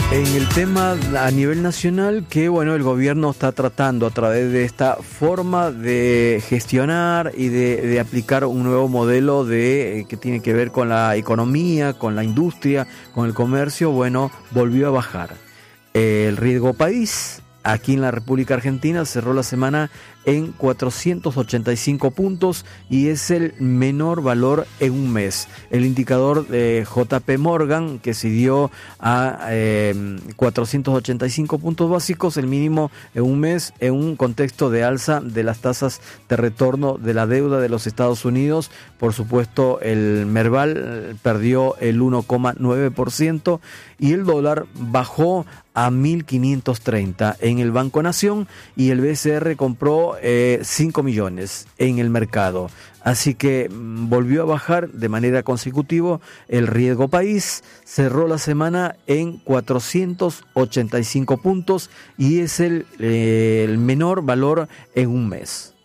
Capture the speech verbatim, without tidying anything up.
En el tema a nivel nacional, que bueno, el gobierno está tratando a través de esta forma de gestionar y de, de aplicar un nuevo modelo de que tiene que ver con la economía, con la industria, con el comercio, bueno, volvió a bajar. El riesgo país aquí en la República Argentina cerró la semana en cuatrocientos ochenta y cinco puntos y es el menor valor en un mes. El indicador de J P Morgan, que se dio a eh, cuatrocientos ochenta y cinco puntos básicos, el mínimo en un mes, en un contexto de alza de las tasas de retorno de la deuda de los Estados Unidos. Por supuesto, el Merval perdió el uno coma nueve por ciento y el dólar bajó a mil quinientos treinta en el Banco Nación, y el B C R compró eh, cinco millones en el mercado. Así que mmm, volvió a bajar de manera consecutiva el riesgo país, cerró la semana en cuatrocientos ochenta y cinco puntos y es el, eh, el menor valor en un mes.